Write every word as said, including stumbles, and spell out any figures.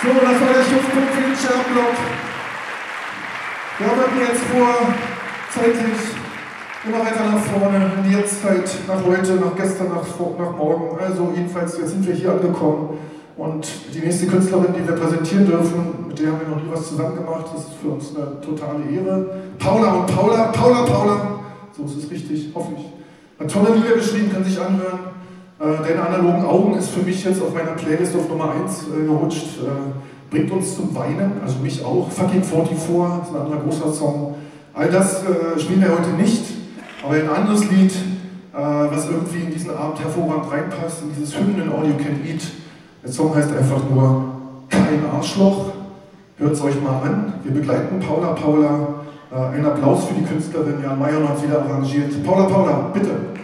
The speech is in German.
So, das war der Schlusspunkt für den Scherbenblock. Wir arbeiten jetzt vorzeitig immer weiter nach vorne, in die Jetztzeit, nach heute, nach gestern, nach, nach morgen. Also jedenfalls, jetzt sind wir hier angekommen. Und die nächste Künstlerin, die wir präsentieren dürfen, mit der haben wir noch nie was zusammen gemacht. Das ist für uns eine totale Ehre. Paula und Paula, Paula, Paula, so ist es richtig, hoffe ich. Eine tolle Lieder geschrieben, kann sich anhören. Äh, Deine analogen Augen ist für mich jetzt auf meiner Playlist auf Nummer eins äh, gerutscht. Äh, bringt uns zum Weinen, also mich auch. Fucking vierundvierzig, ist ein anderer großer Song. All das äh, spielen wir heute nicht, aber ein anderes Lied, äh, was irgendwie in diesen Abend hervorragend reinpasst, in dieses Hymnen All You Can Eat. Der Song heißt einfach nur Kein Arschloch. Hört es euch mal an. Wir begleiten Paula Paula. Äh, ein Applaus für die Künstlerin Jan Mayer hat wieder arrangiert. Paula Paula, bitte.